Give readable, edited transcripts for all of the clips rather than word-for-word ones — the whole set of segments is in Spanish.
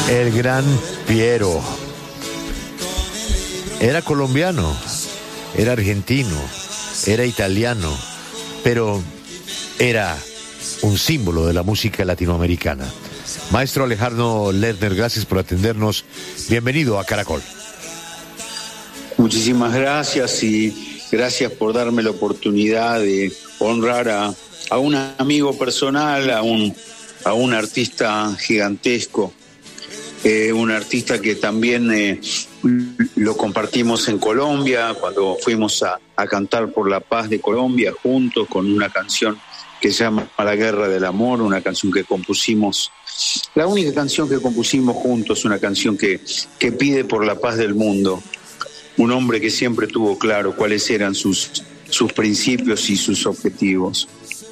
El gran Piero. Era colombiano, era argentino, era italiano, pero era un símbolo de la música latinoamericana. Maestro Alejandro Lerner, gracias por atendernos. Bienvenido a Caracol. Muchísimas gracias y gracias por darme la oportunidad de honrar a un amigo personal, a un artista gigantesco, un artista que también lo compartimos en Colombia cuando fuimos a cantar por la paz de Colombia juntos con una canción que se llama La Guerra del Amor, una canción que compusimos, la única canción que compusimos juntos, una canción que pide por la paz del mundo. Un hombre que siempre tuvo claro cuáles eran sus principios y sus objetivos.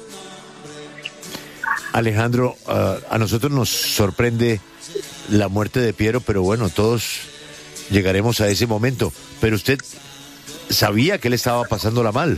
Alejandro, a nosotros nos sorprende la muerte de Piero, pero bueno, todos llegaremos a ese momento. Pero usted sabía que él estaba pasándola mal.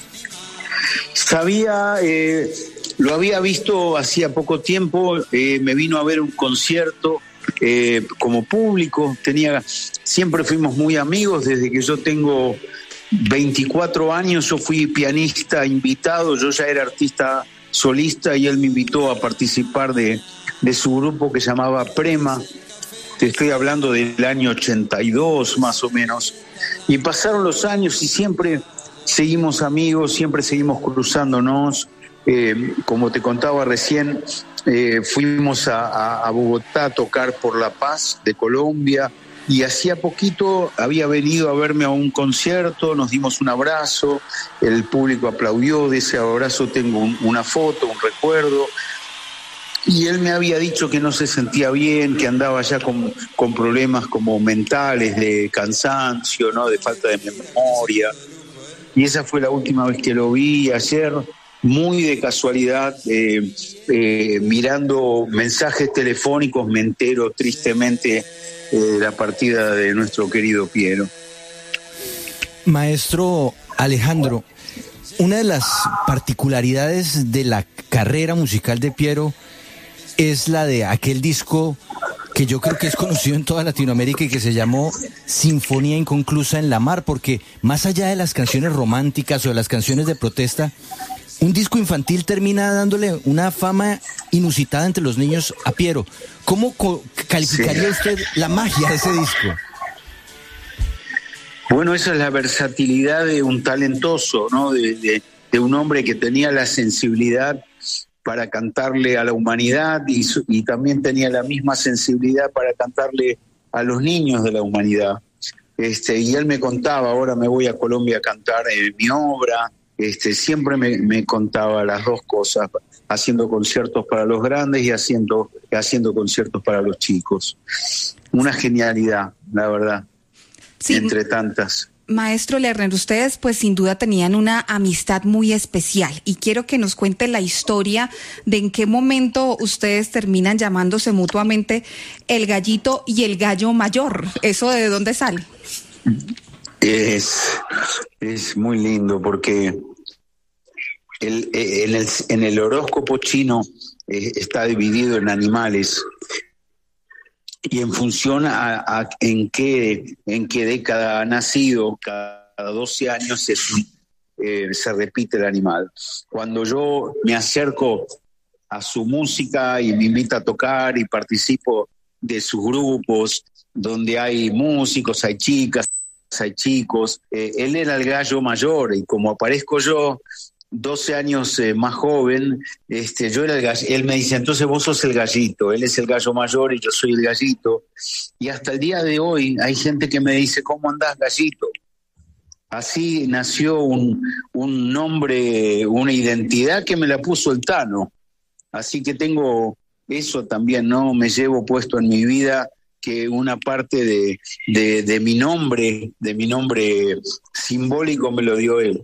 Sabía, lo había visto hacía poco tiempo, me vino a ver un concierto como público, siempre fuimos muy amigos desde que yo tengo 24 años, yo fui pianista invitado, yo ya era artista solista y él me invitó a participar de su grupo que se llamaba Prema. Te estoy hablando del año 82 más o menos, y pasaron los años y siempre seguimos amigos, siempre seguimos cruzándonos. Como te contaba recién, fuimos a Bogotá a tocar por la paz de Colombia y hacía poquito había venido a verme a un concierto, nos dimos un abrazo, el público aplaudió, de ese abrazo tengo una foto, un recuerdo. Y él me había dicho que no se sentía bien, que andaba ya con problemas como mentales, de cansancio, ¿no? De falta de memoria. Y esa fue la última vez que lo vi ayer, muy de casualidad, mirando mensajes telefónicos, me entero tristemente de la partida de nuestro querido Piero. Maestro Alejandro, una de las particularidades de la carrera musical de Piero es la de aquel disco que yo creo que es conocido en toda Latinoamérica y que se llamó Sinfonía Inconclusa en la Mar, porque más allá de las canciones románticas o de las canciones de protesta, un disco infantil termina dándole una fama inusitada entre los niños a Piero. ¿Cómo calificaría usted la magia de ese disco? Bueno, esa es la versatilidad de un talentoso, ¿no? De un hombre que tenía la sensibilidad para cantarle a la humanidad y también tenía la misma sensibilidad para cantarle a los niños de la humanidad. Y él me contaba, ahora me voy a Colombia a cantar mi obra, siempre me contaba las dos cosas, haciendo conciertos para los grandes y haciendo conciertos para los chicos. Una genialidad, la verdad, sí, entre tantas. Maestro Lerner, ustedes pues sin duda tenían una amistad muy especial y quiero que nos cuente la historia de en qué momento ustedes terminan llamándose mutuamente el gallito y el gallo mayor. ¿Eso de dónde sale? Es muy lindo porque en el horóscopo chino está dividido en animales. Y en función a en qué década ha nacido, cada 12 años se repite el animal. Cuando yo me acerco a su música y me invita a tocar y participo de sus grupos, donde hay músicos, hay chicas, hay chicos, él era el gallo mayor y como aparezco yo 12 años más joven, yo era el gallo. Él me dice, entonces vos sos el gallito, él es el gallo mayor y yo soy el gallito. Y hasta el día de hoy hay gente que me dice, ¿cómo andás, gallito? Así nació un nombre, una identidad que me la puso el Tano. Así que tengo eso también, ¿no? Me llevo puesto en mi vida que una parte de mi nombre simbólico me lo dio él.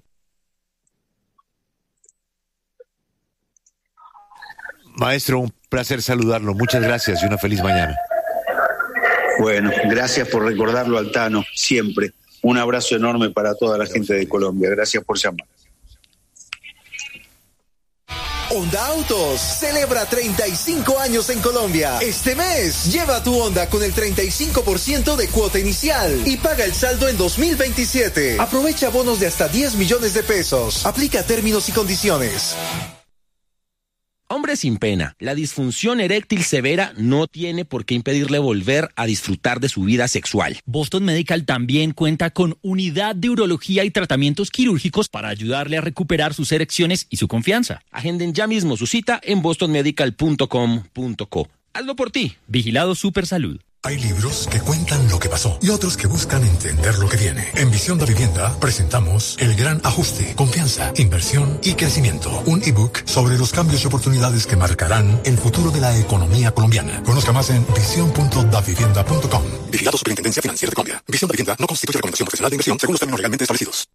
Maestro, un placer saludarlo. Muchas gracias y una feliz mañana. Bueno, gracias por recordarlo al Tano, siempre. Un abrazo enorme para toda la gente de Colombia. Gracias por llamar. Honda Autos celebra 35 años en Colombia. Este mes, lleva tu Honda con el 35% de cuota inicial y paga el saldo en 2027. Aprovecha bonos de hasta 10 millones de pesos. Aplica términos y condiciones. Hombre sin pena, la disfunción eréctil severa no tiene por qué impedirle volver a disfrutar de su vida sexual. Boston Medical también cuenta con unidad de urología y tratamientos quirúrgicos para ayudarle a recuperar sus erecciones y su confianza. Agenden ya mismo su cita en bostonmedical.com.co. Hazlo por ti. Vigilado Supersalud. Hay libros que cuentan lo que pasó y otros que buscan entender lo que viene. En Visión de Vivienda presentamos El Gran Ajuste, Confianza, Inversión y Crecimiento. Un ebook sobre los cambios y oportunidades que marcarán el futuro de la economía colombiana. Conozca más en visión.davivienda.com. Vigilado Superintendencia Financiera de Colombia. Visión de Vivienda no constituye recomendación profesional de inversión según los términos legalmente establecidos.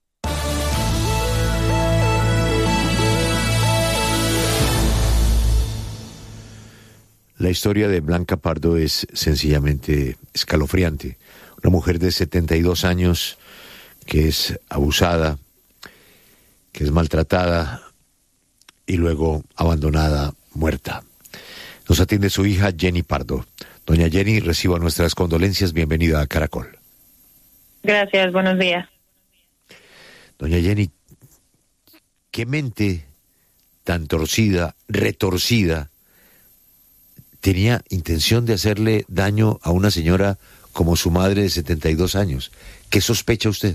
La historia de Blanca Pardo es sencillamente escalofriante. Una mujer de 72 años que es abusada, que es maltratada y luego abandonada, muerta. Nos atiende su hija Jenny Pardo. Doña Jenny, reciba nuestras condolencias. Bienvenida a Caracol. Gracias, buenos días. Doña Jenny, ¿qué mente tan torcida, retorcida, tenía intención de hacerle daño a una señora como su madre de 72 años? ¿Qué sospecha usted?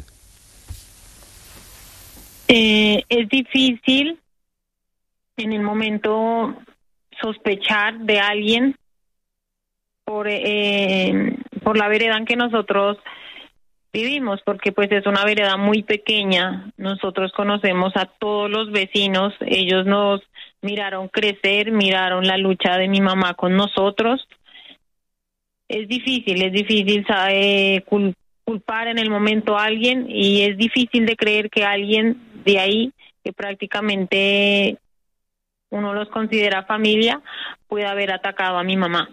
Es difícil en el momento sospechar de alguien por la vereda en que nosotros vivimos, porque pues es una vereda muy pequeña. Nosotros conocemos a todos los vecinos, ellos nos miraron crecer, miraron la lucha de mi mamá con nosotros. Es difícil culpar en el momento a alguien, y es difícil de creer que alguien de ahí, que prácticamente uno los considera familia, pueda haber atacado a mi mamá.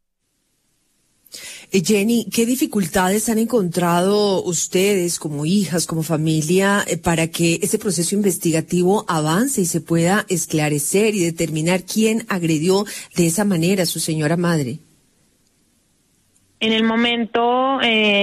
Jenny, ¿qué dificultades han encontrado ustedes como hijas, como familia, para que ese proceso investigativo avance y se pueda esclarecer y determinar quién agredió de esa manera a su señora madre? En el momento,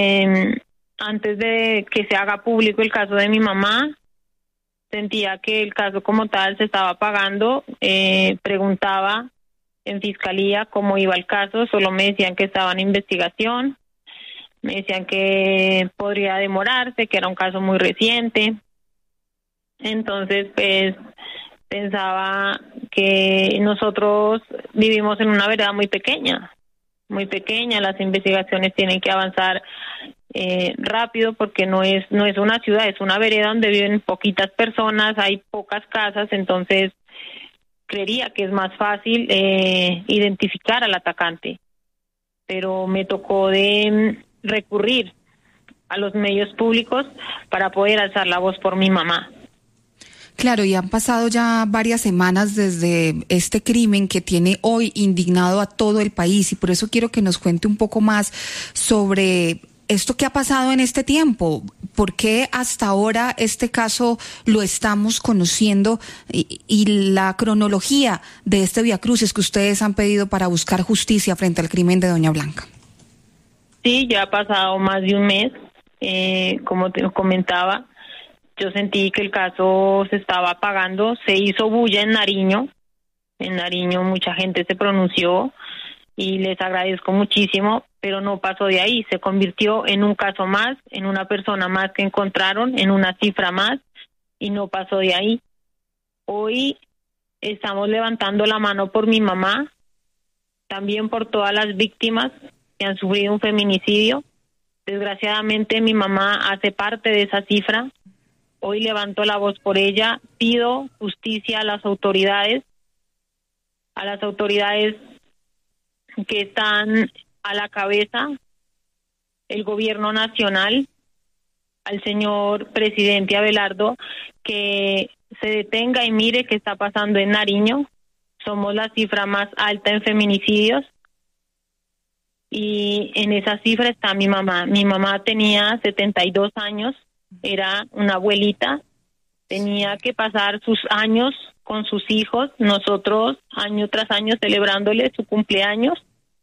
antes de que se haga público el caso de mi mamá, sentía que el caso como tal se estaba apagando. Preguntaba en fiscalía cómo iba el caso, solo me decían que estaba en investigación, me decían que podría demorarse, que era un caso muy reciente. Entonces, pues, pensaba que nosotros vivimos en una vereda muy pequeña, las investigaciones tienen que avanzar rápido, porque no es una ciudad, es una vereda donde viven poquitas personas, hay pocas casas. Entonces creería que es más fácil identificar al atacante, pero me tocó de recurrir a los medios públicos para poder alzar la voz por mi mamá. Claro, y han pasado ya varias semanas desde este crimen que tiene hoy indignado a todo el país, y por eso quiero que nos cuente un poco más sobre esto que ha pasado en este tiempo. ¿Por qué hasta ahora este caso lo estamos conociendo y la cronología de este viacrucis que ustedes han pedido para buscar justicia frente al crimen de doña Blanca? Sí, ya ha pasado más de un mes. Como te comentaba, yo sentí que el caso se estaba apagando. Se hizo bulla en Nariño. En Nariño mucha gente se pronunció y les agradezco muchísimo, pero no pasó de ahí. Se convirtió en un caso más, en una persona más que encontraron, en una cifra más, y no pasó de ahí. Hoy estamos levantando la mano por mi mamá, también por todas las víctimas que han sufrido un feminicidio. Desgraciadamente mi mamá hace parte de esa cifra. Hoy levanto la voz por ella, pido justicia a las autoridades que están a la cabeza, el gobierno nacional, al señor presidente Abelardo, que se detenga y mire qué está pasando en Nariño. Somos la cifra más alta en feminicidios, y en esa cifra está mi mamá. Mi mamá tenía 72 años, era una abuelita, Tenía que pasar sus años con sus hijos, nosotros año tras año celebrándole su cumpleaños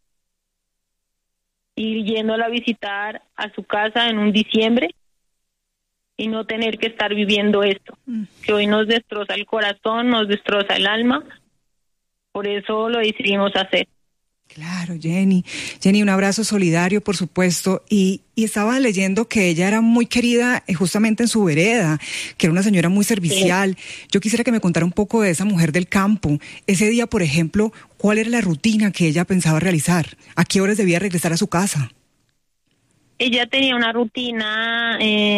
y yéndola a visitar a su casa en un diciembre y no tener que estar viviendo esto, que hoy nos destroza el corazón, nos destroza el alma. Por eso lo decidimos hacer. Claro, Jenny. Jenny, un abrazo solidario, por supuesto. Y estaba leyendo que ella era muy querida justamente en su vereda, que era una señora muy servicial. Sí. Yo quisiera que me contara un poco de esa mujer del campo. Ese día, por ejemplo, ¿cuál era la rutina que ella pensaba realizar? ¿A qué horas debía regresar a su casa? Ella tenía una rutina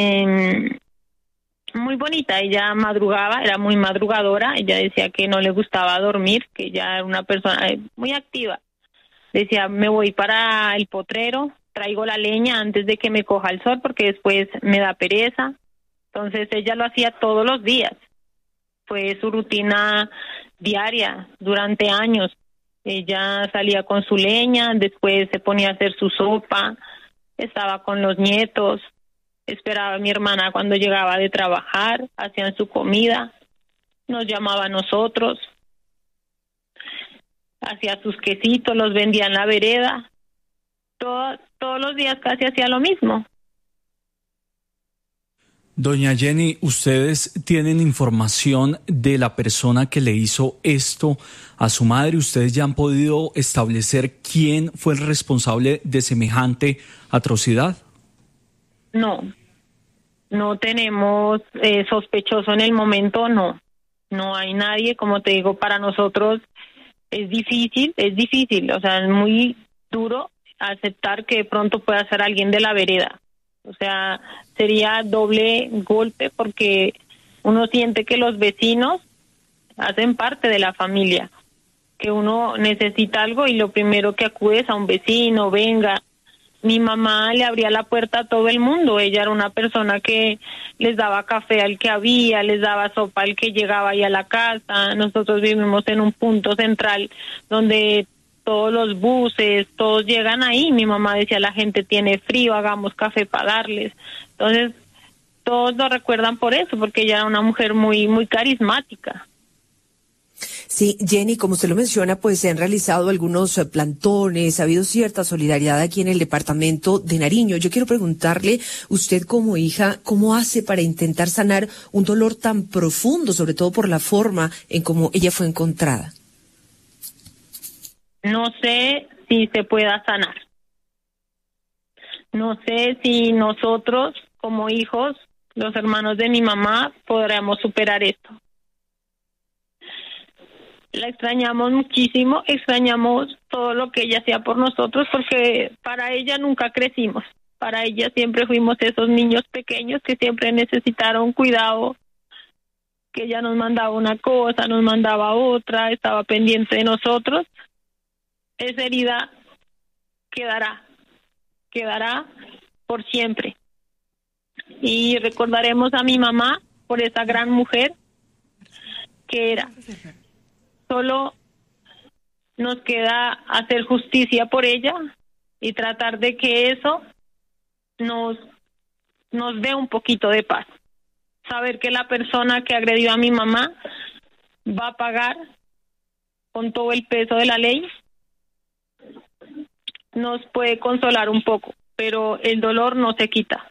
muy bonita. Ella madrugaba, era muy madrugadora. Ella decía que no le gustaba dormir, que ella era una persona muy activa. Decía, me voy para el potrero, traigo la leña antes de que me coja el sol porque después me da pereza. Entonces ella lo hacía todos los días. Fue su rutina diaria durante años. Ella salía con su leña, después se ponía a hacer su sopa, estaba con los nietos, esperaba a mi hermana cuando llegaba de trabajar, hacían su comida, nos llamaba a nosotros. Hacía sus quesitos, los vendía en la vereda. Todos los días casi hacía lo mismo. Doña Jenny, ¿ustedes tienen información de la persona que le hizo esto a su madre? ¿Ustedes ya han podido establecer quién fue el responsable de semejante atrocidad? No tenemos sospechoso en el momento, no hay nadie. Como te digo, para nosotros es difícil, o sea, es muy duro aceptar que de pronto pueda ser alguien de la vereda. O sea, sería doble golpe porque uno siente que los vecinos hacen parte de la familia, que uno necesita algo y lo primero que acude es a un vecino, venga. Mi mamá le abría la puerta a todo el mundo. Ella era una persona que les daba café al que había, les daba sopa al que llegaba ahí a la casa. Nosotros vivimos en un punto central donde todos los buses, todos llegan ahí. Mi mamá decía, la gente tiene frío, hagamos café para darles. Entonces, todos lo recuerdan por eso, porque ella era una mujer muy, muy carismática. Sí, Jenny, como usted lo menciona, pues se han realizado algunos plantones, ha habido cierta solidaridad aquí en el departamento de Nariño. Yo quiero preguntarle, usted como hija, ¿cómo hace para intentar sanar un dolor tan profundo, sobre todo por la forma en cómo ella fue encontrada? No sé si se pueda sanar. No sé si nosotros, como hijos, los hermanos de mi mamá, podremos superar esto. La extrañamos muchísimo, extrañamos todo lo que ella hacía por nosotros, porque para ella nunca crecimos. Para ella siempre fuimos esos niños pequeños que siempre necesitaron cuidado, que ella nos mandaba una cosa, nos mandaba otra, estaba pendiente de nosotros. Esa herida quedará por siempre. Y recordaremos a mi mamá por esa gran mujer que era. Solo nos queda hacer justicia por ella y tratar de que eso nos dé un poquito de paz. Saber que la persona que agredió a mi mamá va a pagar con todo el peso de la ley nos puede consolar un poco, pero el dolor no se quita.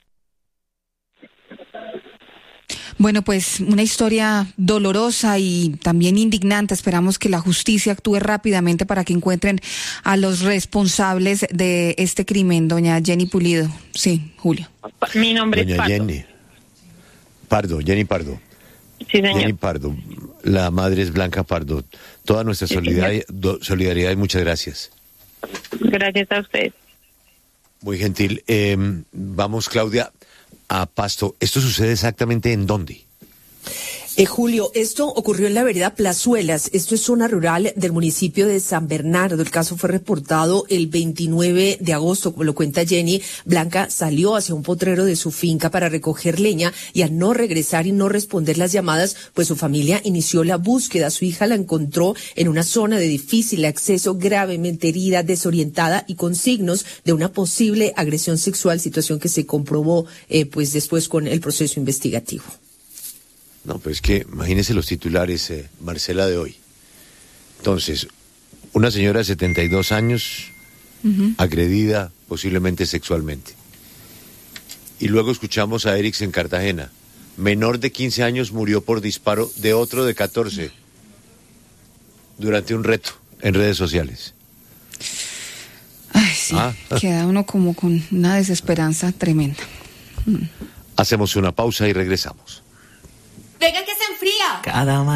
Bueno, pues una historia dolorosa y también indignante. Esperamos que la justicia actúe rápidamente para que encuentren a los responsables de este crimen. Doña Jenny Pulido. Sí, Julio. Mi nombre es Pardo. Jenny Pardo. Sí, señor. Jenny Pardo. La madre es Blanca Pardo. Toda nuestra solidaridad y muchas gracias. Gracias a usted. Muy gentil. Vamos, Claudia, a Pasto. ¿Esto sucede exactamente en dónde? Julio, esto ocurrió en la vereda Plazuelas. Esto es zona rural del municipio de San Bernardo. El caso fue reportado el 29 de agosto, como lo cuenta Jenny. Blanca salió hacia un potrero de su finca para recoger leña y al no regresar y no responder las llamadas, pues su familia inició la búsqueda. Su hija la encontró en una zona de difícil acceso, gravemente herida, desorientada y con signos de una posible agresión sexual, situación que se comprobó pues después con el proceso investigativo. No, pues que imagínese los titulares, Marcela, de hoy. Entonces, una señora de 72 años, agredida posiblemente sexualmente. Y luego escuchamos a Erix en Cartagena. Menor de 15 años murió por disparo de otro de 14 durante un reto en redes sociales. Ay, sí, queda uno como con una desesperanza tremenda. Hacemos una pausa y regresamos. Venga que se enfría. Cada